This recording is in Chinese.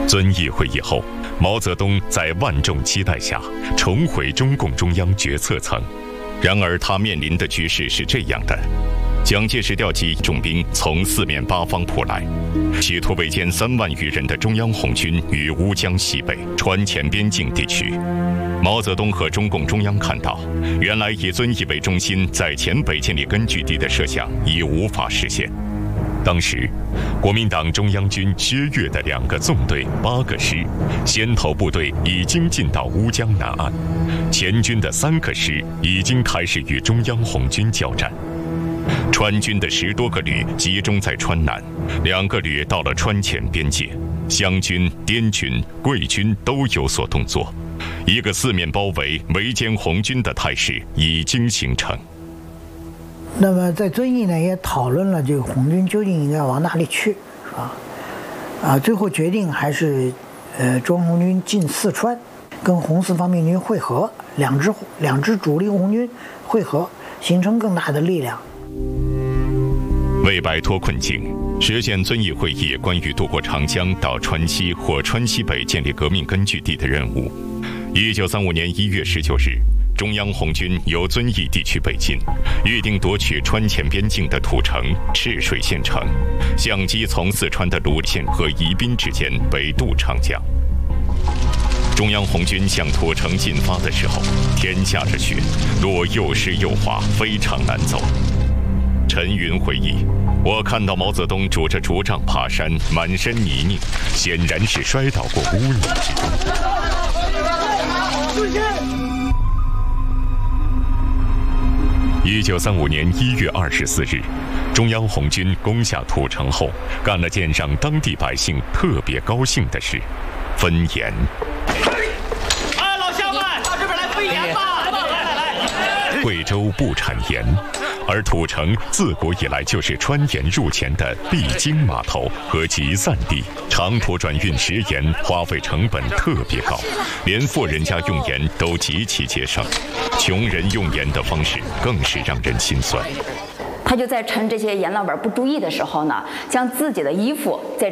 遵义会议后，毛泽东在万众期待下重回中共中央决策层。然而，他面临的局势是这样的：蒋介石调集重兵从四面八方扑来，企图围歼3万余人的中央红军于乌江西北、川黔边境地区。毛泽东和中共中央看到，原来以遵义为中心在黔北建立根据地的设想已无法实现。当时，国民党中央军薛岳的2个纵队、8个师，先头部队已经进到乌江南岸，黔军的3个师已经开始与中央红军交战。川军的10多个旅集中在川南，2个旅到了川黔边界，湘军、滇军、桂军都有所动作，一个四面包围、围歼红军的态势已经形成。 那么在遵义呢，也讨论了这个红军究竟应该往哪里去，最后决定还是，中央红军进四川，跟红四方面军会合，两支主力红军会合，形成更大的力量。 为摆脱困境，实现遵义会议关于渡过长江到川西或川西北建立革命根据地的任务，1935年1月19日。中央红军由遵义地区北进，预定夺取川黔边境的土城、赤水县城，相机从四川的泸县和宜宾之间北渡长江。中央红军向土城进发的时候，天下着雪，路又湿又滑，非常难走。陈云回忆，我看到毛泽东拄着竹杖爬山，满身泥泞，显然是摔倒过污泥之中。1935年1月24日，中央红军攻下土城后，干了件让当地百姓特别高兴的事——分盐。 老乡们，到这边来分盐吧！来！ 贵州不产盐，而土城自古以来就是川盐入黔的必经码头和集散地，长途转运食盐花费成本特别高，连富人家用盐都极其节省，穷人用盐的方式更是让人心酸。 他就在趁这些盐老板不注意的时候呢，将自己的衣服在